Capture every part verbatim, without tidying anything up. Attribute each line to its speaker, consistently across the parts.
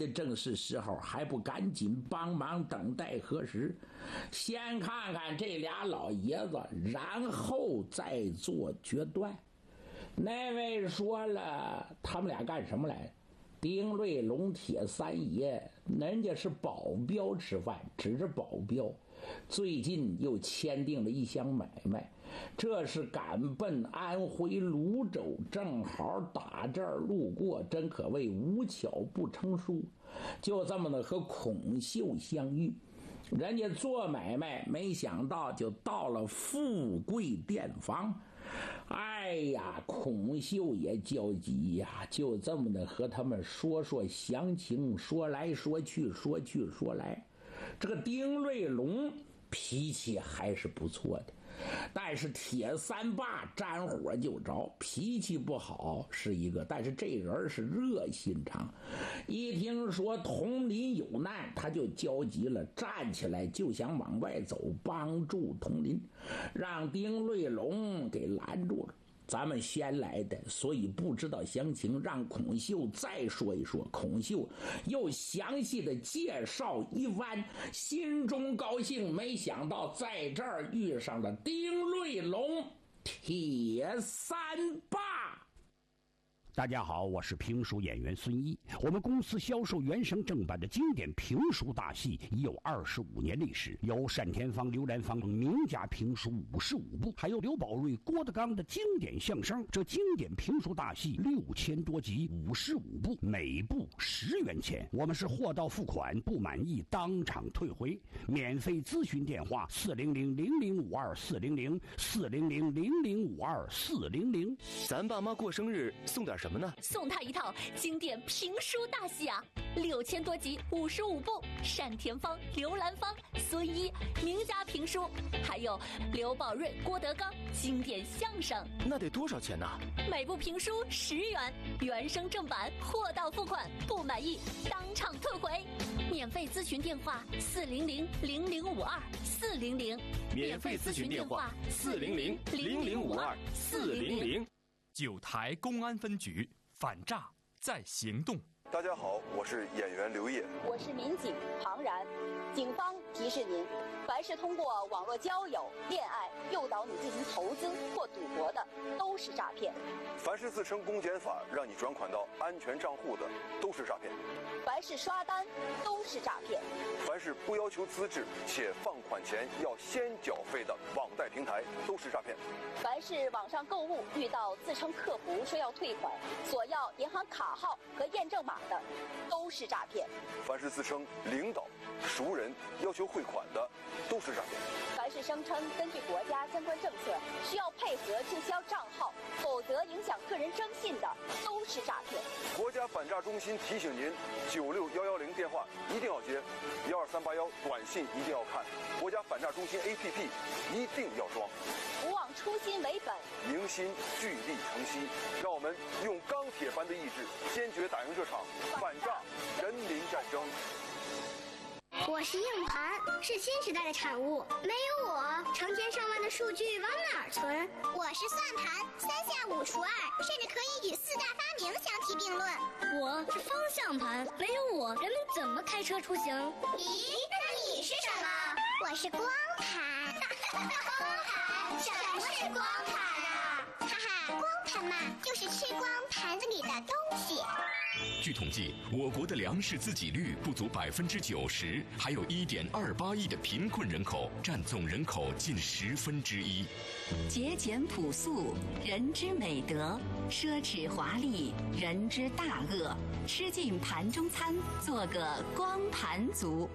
Speaker 1: 的正是时候，还不赶紧帮忙等待何时？先看看这俩老爷子，然后再做决断。那位说了，他们俩干什么来？丁瑞龙、铁三爷，人家是保镖吃饭，只是保镖。最近又签订了一项买卖，这是赶奔安徽泸州，正好打这儿路过，真可谓无巧不成书。就这么的和孔秀相遇，人家做买卖，没想到就到了富贵店房。哎呀，孔秀也焦急呀，就这么的和他们说说详情，说来说去，说去说来。这个丁瑞龙脾气还是不错的，但是铁三霸沾火就着，脾气不好是一个，但是这人是热心肠，一听说佟林有难，他就焦急了，站起来就想往外走，帮助佟林，让丁瑞龙给拦住了。咱们先来的，所以不知道详情，让孔秀再说一说。孔秀又详细的介绍一番，心中高兴，没想到在这儿遇上了丁瑞龙、铁三霸。
Speaker 2: 大家好，我是评书演员孙一。我们公司销售原声正版的经典评书大戏已有二十五年历史，有单田芳、刘兰芳名家评书五十五部，还有刘宝瑞、郭德纲的经典相声。这经典评书大戏六千多集，五十五部，每部十元钱。我们是货到付款，不满意当场退回。免费咨询电话：四零零零零五二四零零四零零零零五二四零零。
Speaker 3: 咱爸妈过生日送点什么呢？
Speaker 4: 送他一套经典评书大戏啊，六千多集，五十五部，单田芳、刘兰芳、孙一名家评书，还有刘宝瑞、郭德纲经典相声。
Speaker 3: 那得多少钱呢？
Speaker 4: 每部评书十元，原声正版，货到付款，不满意当场退回。免费咨询电话：四零零零零五二四零零。
Speaker 3: 免费咨询电话：四零零零零五二四零零。
Speaker 5: 九台公安分局反诈在行动。
Speaker 6: 大家好，我是演员刘烨，
Speaker 7: 我是民警庞然。警方提示您，凡是通过网络交友、恋爱诱导你进行投资或赌博的，都是诈骗；
Speaker 6: 凡是自称公检法让你转款到安全账户的，都是诈骗；
Speaker 7: 凡是刷单，都是诈骗；
Speaker 6: 凡是不要求资质且放款前要先缴费的网贷平台，都是诈骗；
Speaker 7: 凡是网上购物遇到自称客服说要退款，索要银行卡号和验证码的，都是诈骗；
Speaker 6: 凡是自称领导、熟人要求汇款的，都是诈骗；
Speaker 7: 凡是声称根据国家相关政策需要配合注销账号，否则影响个人征信的，都是诈骗。
Speaker 6: 国家反诈中心提醒您：九六一一零电话一定要接，一二三八一短信一定要看，国家反诈中心 A P P 一定要装。
Speaker 7: 不忘初心为本，
Speaker 6: 凝心聚力成溪，让我们用钢铁般的意志，坚决打赢这场反诈人民战争。
Speaker 8: 我是硬盘，是新时代的产物，没有我，成千上万的数据往哪儿存？
Speaker 9: 我是算盘，三下五除二，甚至可以与四大发明相提并论。
Speaker 8: 我是方向盘，没有我，人们怎么开车出行？
Speaker 9: 咦，那你是什么？我是光盘。光盘？什么是光盘啊？哈哈，光盘嘛，就是吃光盘子里的东西。
Speaker 10: 据统计，我国的粮食自给率不足百分之九十，还有一点二八亿的贫困人口，占总人口近十分之一。
Speaker 11: 节俭朴素，人之美德；奢侈华丽，人之大恶。吃尽盘中餐，做个光盘族。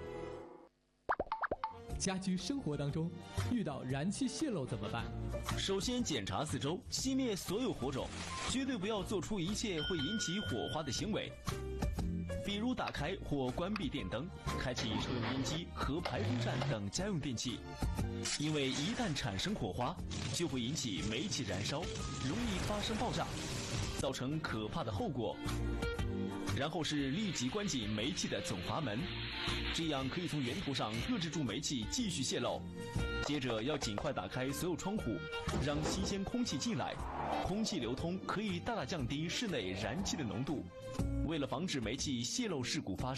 Speaker 12: 家居生活当中遇到燃气泄漏怎么办？
Speaker 13: 首先检查四周，熄灭所有火种，绝对不要做出一切会引起火花的行为，比如打开或关闭电灯，开启抽油烟机和排风扇等家用电器，因为一旦产生火花，就会引起煤气燃烧，容易发生爆炸，造成可怕的后果。然后是立即关紧煤气的总阀门，这样可以从源头上遏制住煤气继续泄漏。接着要尽快打开所有窗户，让新鲜空气进来，空气流通可以大大降低室内燃气的浓度。为了防止煤气泄漏事故发生，